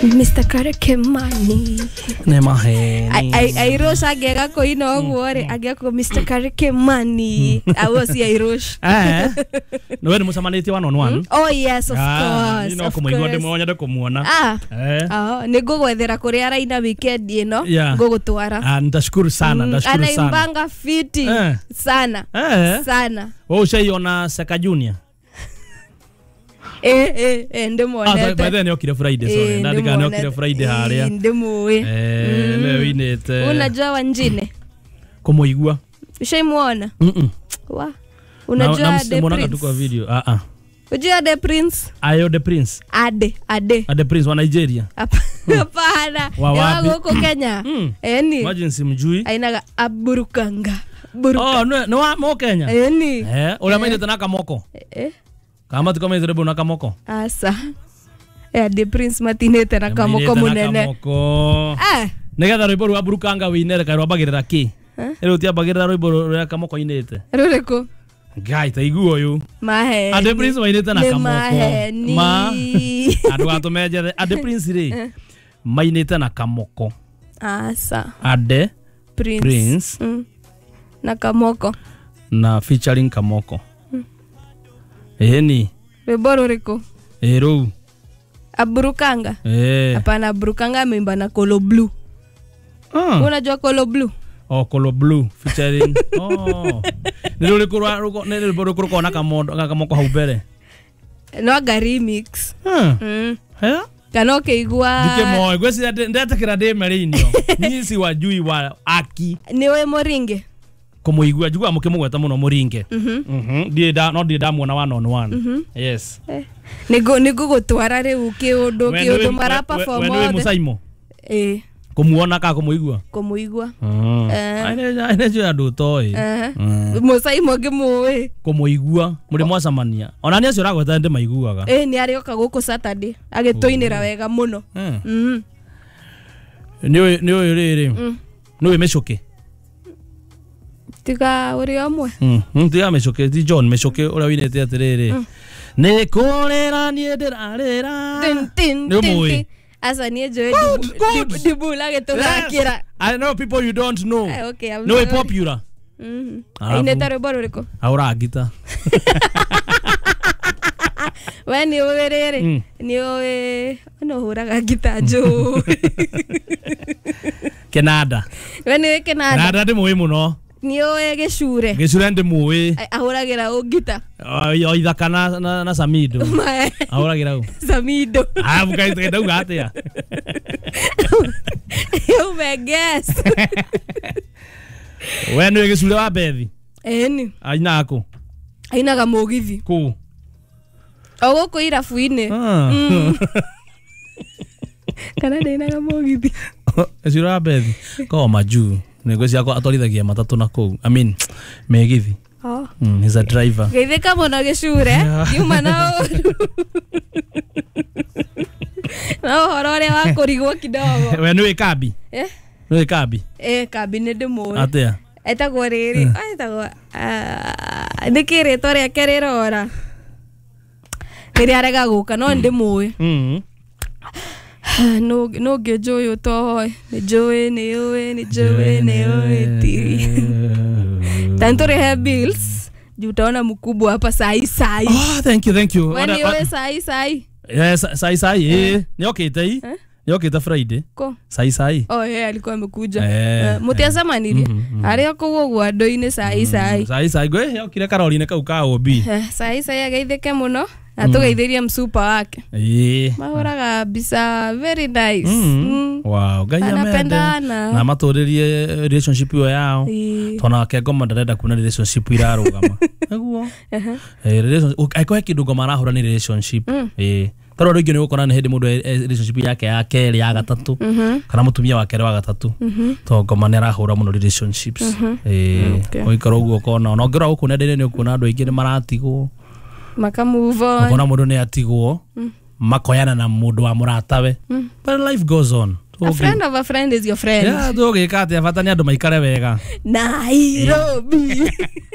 Mr. Karekemani. Nemaheni. Airosh agega ko ino ngore agega ko Mr. Karekemani. Awosi Airosh. No ni musamaniti one on one. Oh yes, of course. You know como igual de monya de kumuona. Ni gogwethera kuri araina weekend ino gogutwara. Ndashukuru sana, ndashukuru sana. Anaimbanga fiti sana. Sana. Wewe ushaiona Seka Junior? Ndimwonete. By then yokire Friday, sorry. Ndandika yokire Friday haria. Ndimuwe. Leo inete. Unajua Wanjine? Kumuigua. Ushaimuona? Wa. Unajua The Prince? Kwa video. Unajua The Prince? Ayo The Prince. Ade Prince wa Nigeria. Hapana. Yawa huko Kenya. Eni. Imagine simjui. Ainaga Aburukanga. Oh, no wa Kenya. Eni. Ula maile tanaka moko. Kama tukome zerebo naka moko. Asa. The Prince matinete naka moko munene. Negatha rwimbo rwa Burukanga winere ka rwabagirira ki. Ero tia bagirira rwimbo rwa kamoko inete. Rureko. Gai ta iguo yu. Maheni. Ade Prince wainete naka moko. Maheni. Adu atumeje Ade Prince ri. Mainete naka moko. Asa. Ade Prince. Na Kamoko. Na featuring Kamoko. Eni. Rwimbo ruriko. Ero. Aburukanga. Hapana, Aburukanga ameimba na Kolo Blue. Unajua Kolo Blue? Oh, Kolo Blue featuring. Nilikuwa ruko na Kamoko haubere. No ga remix. Kanoke igwa. Dike moyo gwesi ndatakira de merinio. Nisi wajui wa aki. Niwe Moringe. Como igwa jugwa mukemugweta muno Moringe. Die da muona one on one. Yes. Nigo gutwara riu kiundu mara perform. Wewe Musaimo. Kumuona ka kumuigwa. Aine jua andu toi. Musaimo ngimuwe. Kumuigwa muri mwacamania. Ona ni acio ragweta ndi maiguaga. Ni arioka guku Saturday agitoinira wega muno. Niwe riri. Niwe Meshoke. Tiga uri omwe. Tiga Meshoke, ti John Meshoke ura winete atiriri. Nikorera nie ndirarira. Tin. Asa nie joe dibula geturakira. I know people you don't know. Okay, no popular. Ineta rwimbo ruriko. Aura gita. Wani uwerere. Ni oe no huraga gita jo. Kenada. Wani we Kenada. Kenada ndi muwi muno. Ni oe Gichure. Gichure ndi muwi. Ahuragira o gita. Yo ithaka na Samido. Ahuragira o. Samido. Bukai tenda ugate ya. Eu me guess. Wani we Gichure wa Bethi. Eni. Ainako. Ainaga mugithi. Ku. Ogoko irafu-ine. Kana ndainaga mugithi. Gichure wa Bethi. Ko maju. Negocia atwarithagia matatu na kou. I mean, megithi. He's a driver. Geithika muno Gichure. Yuma na horo ria wa kurigwo kidogo. We niwe Kabi. Niwe Kabi. Kabi ni ndimuwe. Atia. Etagwo riri. Etagwo nikire toria kerirora. Riri arega guka no ndimuwe. No gejoyo toy. Ni joe tiri. Tanto reha bills. Utaona mkubwa hapa sai. Oh, thank you. Wani wewe sai. Yes, sai. Ni okay tai. Ni okay ta Friday. Ko. Sai. Oh, alikuwa amekuja. Mutiasema nili. Aria ko gwadoine sai. Sai gwe yokire Caroline kau ka obi. Sai ageitheke muno. Atugeithiria msupa wake. Mahuraga bisa very nice. Wow, gaya menda. Na maturirie relationship yao. Tona ke ngoma ndarenda kuna relationship irarugama. Eguo. Relationship aiko kidogo marahura ni relationship. Taro rĩngĩ nĩ gũkora nĩ hĩndĩ mũndũ relationship yake ya kerĩ ya gatatu kana mũtumia wake wa gatatu to ngoma nĩ arahũra mũno relationships. Ũikara ũguo kona ona ngĩra gũkũ nenda-inĩ nĩ ũkuona andũ aingĩ nĩ maratigwo. Maka move on. Ukona mundu ni atigwo makoyana na mundu wa muratawe. But life goes on. A friend of a friend is your friend. Yeah, tugika atia bata ni andu maikare wega. Nairobi.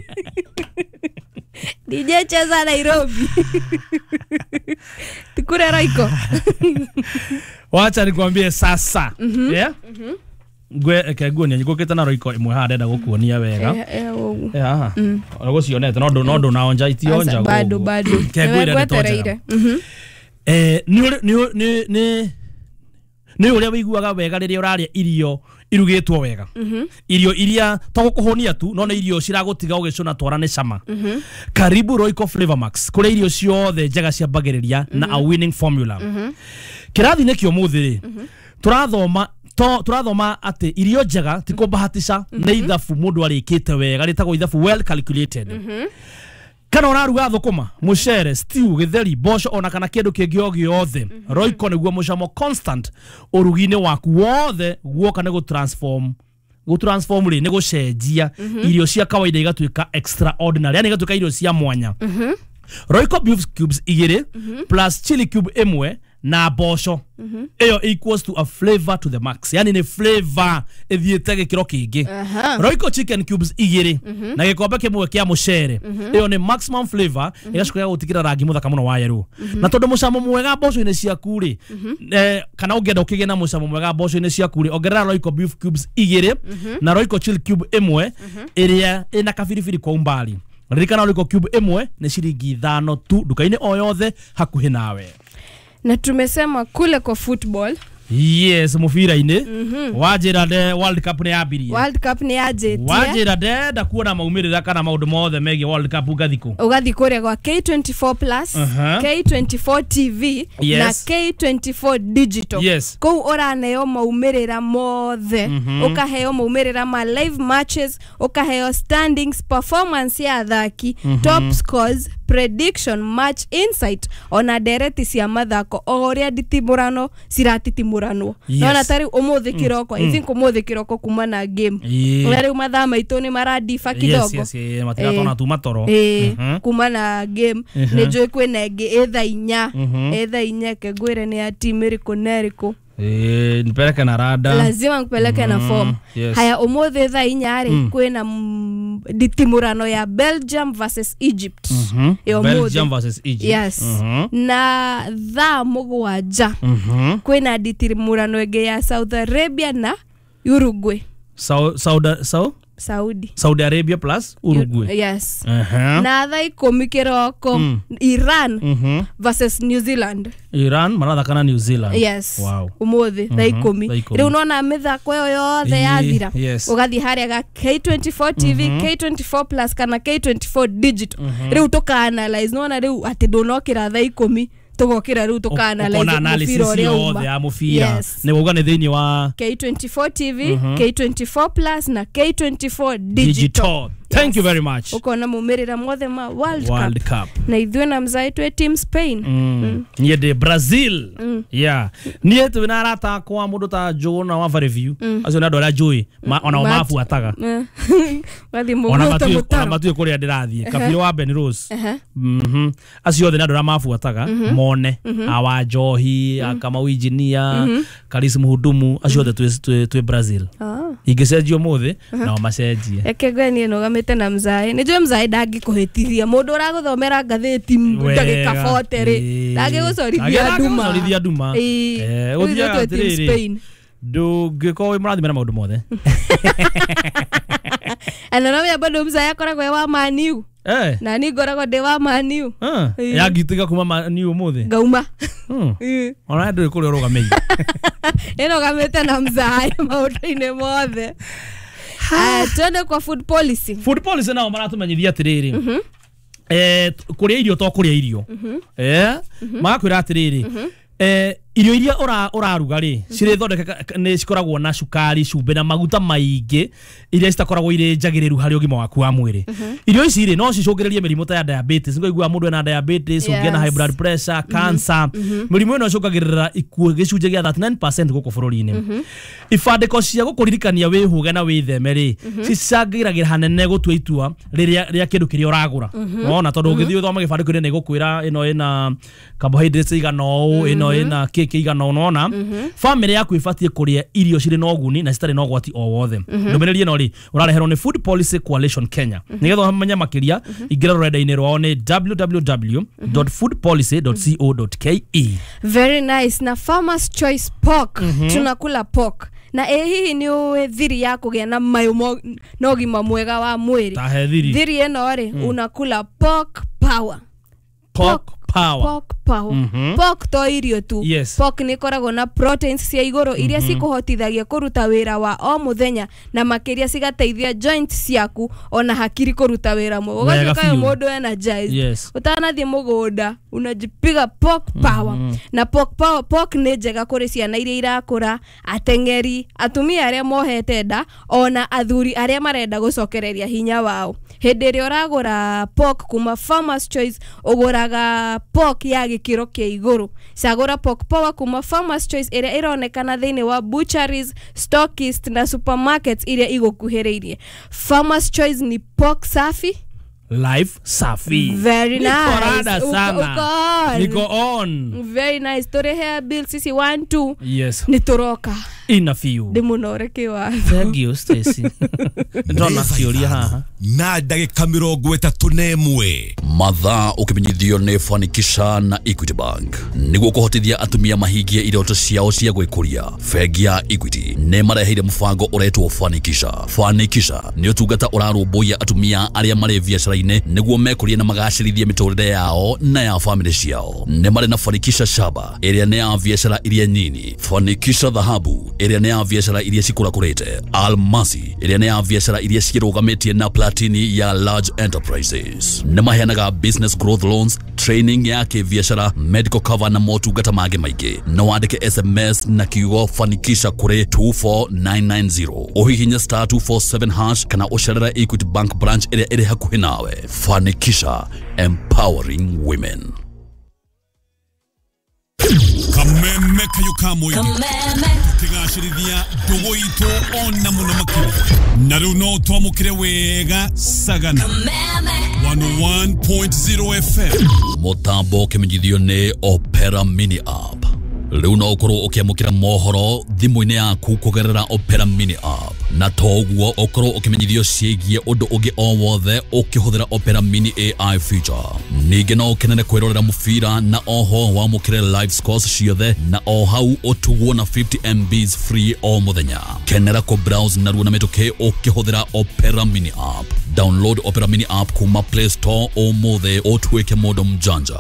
DJ cheza Nairobi. Tikure Roiko. wacha nikwambie sasa yeah ngwe nyikukite na roiko imwe ha ndenda gukuonia wega aha ogo cionete no naonja itionja bado kegwira ni uria wiguaga wega riria uraria irio irugitwo wega irio iria to kuhonia tu no na irio ciragutiga ugicuna twarane cama karibu Royco Flavor Max kuri irio ciothe njega cia bagiriria na a winning formula kirathi nekio muthiri turathoma ati irio njega ti kubahatisha na ithafu mundu arikite wega ritagwo ithafu well calculated kana uraruga thukuma mucere stew githeri boco ona kana kindu kingi o giothe Royco niguo mucamo constant urugine waku wothe guoka ne gutransform ri ne gucenjia irio cia kawaida igatuika extraordinary yani igatuika irio cia mwanya Royco beef cubes 2 plus chili cube 1 na boco eyo equals to a flavor to the max yani ni flavor ethiete gikiro kingi Royco chicken cubes 2 na gikombe kimwe kia mucere eyo ni maximum flavor igacukira gutikira rangi muthaka muno wa yellow na tondu mucamo mwega boco ine ciaku ri kana ungenda ukige na mucamo mwega boco ine ciaku ri ongerera Royco beef cubes 2 na Royco chili cube 1 iria ina kafirifiri kwa umbali ririkana Royco cube 1 ni ciringi 5 tu dukaini o yothe hakuhi nawe. Na tumesema kule kwa football. Yes, mufira-ini. Wajira de World Cup ni yabirie. World Cup ni yajetie. Wajira de ndakuona maumirira kana maundu mothe megi World Cup ugathiku. Ugathikure kwa K24 Plus, K24 TV na K24 Digital. Yes. Kou oraneo maumirira mothe. Ukaheo maumirira ma live matches, ukaheo standings, performance ya athaki, top scores, prediction, match insight, ona dereti cia mathako oria ditimurano ciratitimurano. Nona tari umuthi kiroko, I think umuthi kiroko kumana game. Uri mathama itu ni maradifa kidogo. Yes, matira tona tu matoro. Kumana game nejo kwena etha inya kegwire ni ya team iriko neriko. Nipeleke na rada. Lazima nipeleke na form. Haya umuthi etha inyari kwena ditimurano ya Belgium versus Egypt. Belgium versus Egypt. Yes. Na tha mugwanja kwena ditimurano ege ya Saudi Arabia na Uruguay. Saudi Arabia plus Uruguay. Yes. Na tha 10 kiroko Iran versus New Zealand. Iran marathakana New Zealand. Yes. Wow. Umuthi tha 10. Riu nona mithako yo yothe yathira. Ugathi haria ga K24 TV, K24 Plus kana K24 Digital. Riu tuka analyze nona riu ati ndonokira tha 10. Tugokira riu tuka analyze mufira ne wogane thini wa K24 TV, K24 Plus na K24 Digital. Thank you very much. Ukona mumirira mothe ma World Cup. Na ithwe na mzaitwe team Spain. Niye de Brazil. Yeah. Niye tu na rata kwa mundu ta Jona wa review. Acio na dola joy. Ona mafu ataga. Wathi muguto matu kuria ndirathie. Kabiro wa Ben Rose. Acio de na dola mafu ataga. Mone. Awa Johi, Kamau Engineer, Karis Muhudumu, acio de tu Brazil. Igecenjio mothe na macenjie. Ekegweni no gamete na mzai. Nijo mzai dagi kuhetithia mundu uraguthomera ngatheti ndagika 40 ri. Dagi gucorithia duma. Gucorithia duma. Uthia atiriri. Ndungiko imurathi mena maundu mothe. Ana no ya bado mzai akoragwo wa maniu. Na ni ngoragwo ndi wa maniu. Ya ngitiga kuma maniu mothe. Ngauma. Ona ndu kuri urugamei. Eno gamete na mzai maundu-ini mothe. Tuende kwa food policy. Food policy nao maratumenyithia atiriri. Kuria irio to kuria irio. Magakwira atiriri. Irio iria uraruga ri cire thondeka ni cikoragwo na cukari cumbe na maguta maingi iria citakoragwo ire njagiriru hari ugima waku wa mwiri. Irio ici ri no cicungiririe mirimu ta ya diabetes. Ngoigua mundu ena diabetes, ungi na high blood pressure, cancer. Mirimu ino cungagirira ikuo gicunje gia 39% guku bururi-ini. Ifandiko cia gukuririkania wihuge na witheme ri cicangiragira hanene gutua itua riria kindu kiria uragura. Ona tondu ngithio thoma gifandiko ni gukwira ino ina carbohydrates igano ino ina gikigana onona family yaku ifatie kuria irio ciri na oguni na citari na ogwati o wothe ndumiriri no ri urareherwo ni Food Policy Coalition Kenya nigetho menya makiria ingira rurenda-ini rwao ni www.foodpolicy.co.ke. Very nice. Na Farmers Choice Pork tunakula pork na hihi ni thiri ya kugia na mayo no gima mwega wa mwiri. Thiri eno ri unakula pork power. Pork power. Pork to irio tu. Pork ni koragwo na proteins cia iguru iria cikuhotithagia kuruta wira wa o muthenya na makiria cigateithia joints ciaku ona hakiri kuruta wira mwe. Ugacoka mundu energized. Utanathie mugunda unajipiga pork power. Na pork ni njega kuri ciana iria irakura, atengeri, atumia aria mohete nda ona athuri aria marenda gucokereria hinya wao. Hindi ria uragura pork kuma Farmers Choice uguraga pork ya gikiro kia iguru. Sagura pork power kuma Farmers Choice iria ironekana thiini wa butcheries, stockist na supermarkets iria igukuhiriirie. Farmers Choice ni pork safi, life safi. Very nice. Niko on. Very nice. Tore hair bill sisi 1-2. Yes. Nitoroka. In a few. Demunore wa. Thank you, Stacy. Ndona theoria haha. Na ndagika 31 mathaa ukimenyithio ni Fanikisha na Equity Bank niguo kuhotithia atumia mahingie iroto ciao cia gwikuria. Bengi ya Equity ne mareheire mubango uretwo Fanikisha. Fanikisha ni utungata urarumbuia atumia aria mari biacara-ini niguo mekurie na magacirithie miturire yao na ya family ciao. Ne mari na Fanikisha Shaba iria ne ya biacara iria nyini, Fanikisha Dhahabu iria ne ya biacara iria cikurakurite, Almasi iria ne ya biacara iria cirugametie na Platini ya large enterprises. Ne maheanaga business growth loans, training ya kibiashara, medical cover na motungata mangĩ maingĩ. No wandike SMS na kiugo Fanikisha kuri 24990. Uhihinya *247# kana ucerere Equity Bank branch iria iri hakuhi nawe. Fanikisha, empowering women. Kameme kayuka moidi tigashirithia ndugu itu ona muno makiri na riu no twamukire wega Sagana 101.0 FM mutambo kimenyithio ni Opera Mini App. Riu no ukorwo ukiamukira mohoro thimu-ini yaku kugerera Opera Mini App na toguo ukorwo ukimenyithio ciegie undu ungi o wothe ukihuthira Opera Mini AI feature. Ningi no ukenere kwirorera mubira na oho wamukire live scores ciothe na o hau utugwo na 50 MBs free o muthenya. Kenera ko browse na ruona mituki ukihuthira Opera Mini App. Download Opera Mini App kuma Play Store o muthe utwike modo mjanja.